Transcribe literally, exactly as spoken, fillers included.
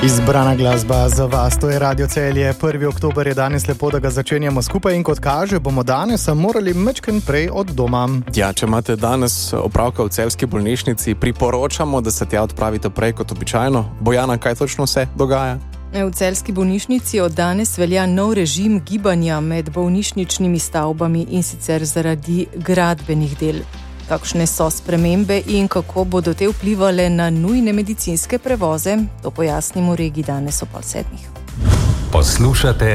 Izbrana glasba za vas, to je Radio Celje. prvi oktober je danes, lepo, da ga začenjamo skupaj in kot kaže, bomo danes morali mečken prej od doma. Ja, če imate danes opravka v celjski bolnišnici, priporočamo, da se tja odpravite prej kot običajno. Bojana, kaj točno se dogaja? V celjski bolnišnici od danes velja nov režim gibanja med bolnišničnimi stavbami in sicer zaradi gradbenih del. Kakšne so spremembe in kako bodo te vplivale na nujne medicinske prevoze, to pojasnimo v regiji danes o pol sedmih. Poslušate